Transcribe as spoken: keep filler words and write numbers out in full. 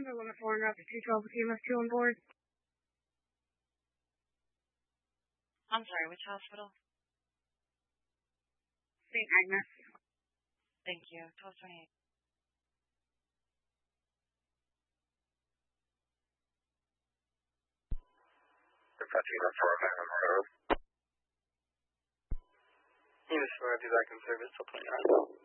November one four, Rapid two twelve with E M S two on board. I'm sorry, which hospital? Saint Agnes. Thank you. twelve twenty-eight. Fatima four Magnum Road. Unit four, I'll be back in service till twenty-nine.